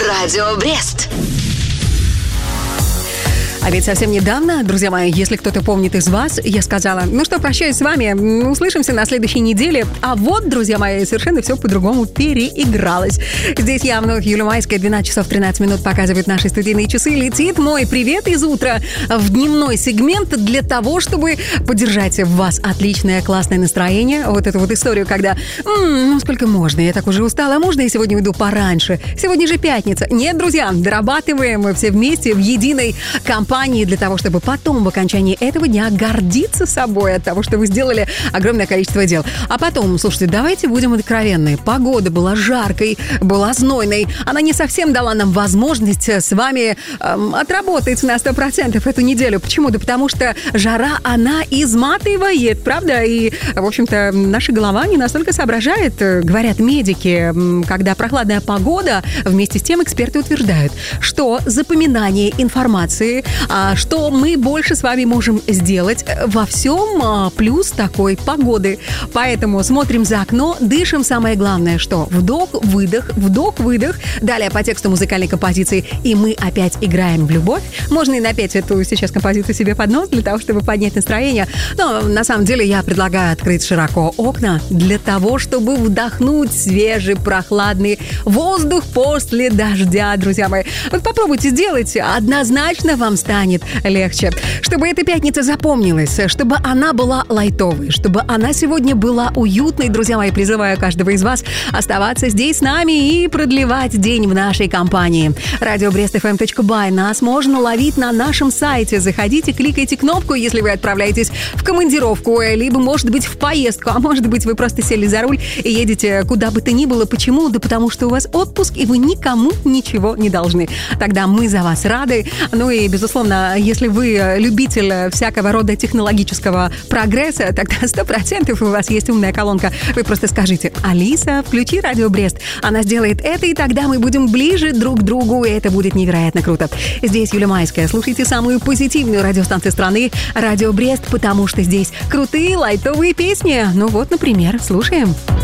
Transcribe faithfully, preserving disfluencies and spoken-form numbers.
Радио Брест. А ведь совсем недавно, друзья мои, если кто-то помнит из вас, я сказала, ну что, прощаюсь с вами, услышимся на следующей неделе. А вот, друзья мои, совершенно все по-другому переигралось. Здесь я, вновь Юлия Майская, двенадцать часов тринадцать минут показывают наши студийные часы. Летит мой привет из утра в дневной сегмент для того, чтобы поддержать в вас отличное, классное настроение. Вот эту вот историю, когда, м-м, ну сколько можно, я так уже устала, а можно я сегодня уйду пораньше? Сегодня же пятница. Нет, друзья, дорабатываем мы все вместе в единой компании для того, чтобы потом в окончании этого дня гордиться собой от того, что вы сделали огромное количество дел. А потом, слушайте, давайте будем откровенны. Погода была жаркой, была знойной. Она не совсем дала нам возможность с вами эм, отработать на сто процентов эту неделю. Почему? Да потому что жара, она изматывает, правда? И, в общем-то, наша голова не настолько соображает, говорят медики, когда прохладная погода, вместе с тем эксперты утверждают, что запоминание информации, что мы больше с вами можем сделать во всем плюс такой погоды. Поэтому смотрим за окно, дышим. Самое главное, что вдох-выдох, вдох-выдох. Далее по тексту музыкальной композиции «И мы опять играем в любовь». Можно и напеть эту сейчас композицию себе под нос для того, чтобы поднять настроение. Но на самом деле я предлагаю открыть широко окна для того, чтобы вдохнуть свежий, прохладный воздух после дождя, друзья мои. Вот попробуйте сделать, однозначно вам станет легче. Чтобы эта пятница запомнилась, чтобы она была лайтовой, чтобы она сегодня была уютной, друзья мои, призываю каждого из вас оставаться здесь с нами и продлевать день в нашей компании. радио брест эф эм точка бай. Нас можно ловить на нашем сайте. Заходите, кликайте кнопку, если вы отправляетесь в командировку, либо, может быть, в поездку, а может быть, вы просто сели за руль и едете куда бы то ни было. Почему? Да потому что у вас отпуск, и вы никому ничего не должны. Тогда мы за вас рады. Ну и, безусловно, если вы любитель всякого рода технологического прогресса, тогда сто процентов у вас есть умная колонка. Вы просто скажите: «Алиса, включи Радио Брест». Она сделает это, и тогда мы будем ближе друг к другу, и это будет невероятно круто. Здесь Юлия Майская. Слушайте самую позитивную радиостанцию страны — Радио Брест, потому что здесь крутые лайтовые песни. Ну вот, например, слушаем.